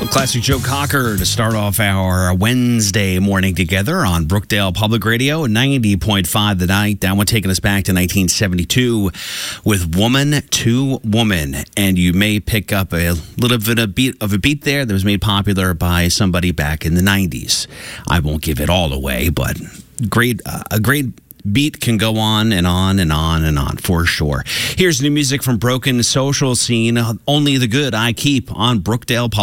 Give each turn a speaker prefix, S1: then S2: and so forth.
S1: Classic Joe Cocker to start off our Wednesday morning together on Brookdale Public Radio, 90.5 The Night. That one taking us back to 1972 with Woman to Woman. And you may pick up a little bit of a beat there that was made popular by somebody back in the 90s. I won't give it all away, but a great beat can go on and on and on and on for sure. Here's new music from Broken Social Scene. Only the Good I Keep on Brookdale Public.